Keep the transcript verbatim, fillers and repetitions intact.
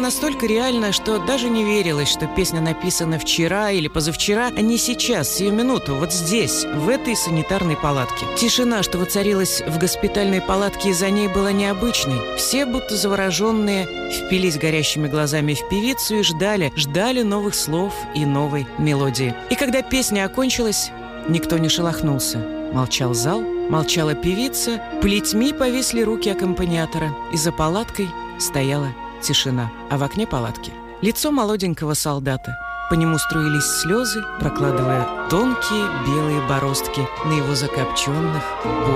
настолько реальна, что даже не верилось, что песня написана вчера или позавчера, а не сейчас, сию минуту, вот здесь, в этой санитарной палатке. Тишина, что воцарилась в госпитальной палатке, и за ней была необычной. Все, будто завороженные, впились горящими глазами в певицу и ждали, ждали новых слов и новой мелодии. И когда песня окончилась, никто не шелохнулся. Молчал зал, молчала певица, плетьми повисли руки аккомпаниатора, и за палаткой стояла тишина, а в окне палатки лицо молоденького солдата. По нему струились слезы, прокладывая тонкие белые бороздки на его закопченных